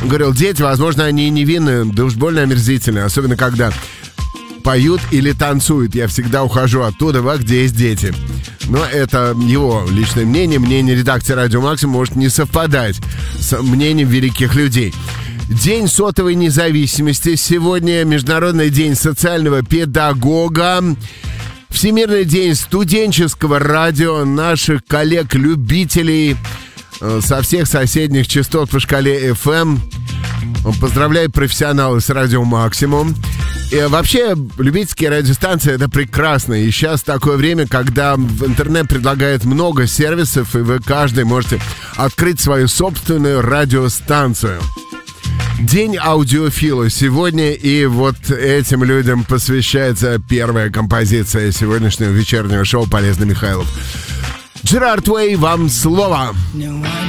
Он говорил, дети, возможно, они невинны, да уж больно омерзительные, особенно когда поют или танцуют. Я всегда ухожу оттуда, где есть дети. Но это его личное мнение. Мнение редакции «Радио Максимум» может не совпадать с мнением великих людей. День сотовой независимости. Сегодня Международный день социального педагога. Всемирный день студенческого радио. Наших коллег-любителей со всех соседних частот по шкале FM. Поздравляю профессионалов с «Радио Максимум». И вообще, любительские радиостанции — это прекрасно. И сейчас такое время, когда в интернет предлагает много сервисов, и вы каждый можете открыть свою собственную радиостанцию. День аудиофила сегодня, и вот этим людям посвящается первая композиция сегодняшнего вечернего шоу «Полезный Михайлов». Джерард Уэй, вам слово.